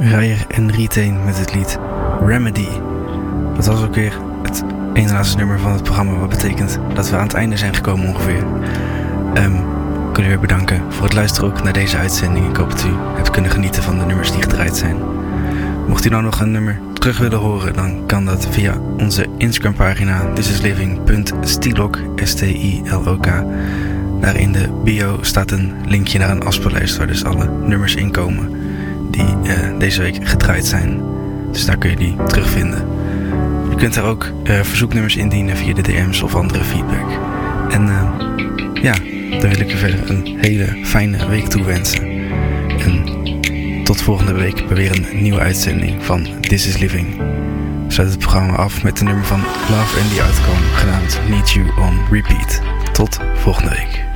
Ryer en Retain met het lied Remedy. Dat was ook weer het ene laatste nummer van het programma. Wat betekent dat we aan het einde zijn gekomen ongeveer. Ik wil u weer bedanken voor het luisteren ook naar deze uitzending. Ik hoop dat u hebt kunnen genieten van de nummers die gedraaid zijn. Mocht u nou nog een nummer terug willen horen, dan kan dat via onze Instagram pagina thisisliving.stilok, STILOK. Daar in de bio staat een linkje naar een afspeellijst waar dus alle nummers in komen die deze week gedraaid zijn. Dus daar kun je die terugvinden. Je kunt daar ook verzoeknummers indienen via de DM's of andere feedback. En dan wil ik u verder een hele fijne week toewensen. En tot volgende week bij weer een nieuwe uitzending van This is Living. We sluiten het programma af met een nummer van Love and the Outcome genaamd Need You on Repeat. Tot volgende week.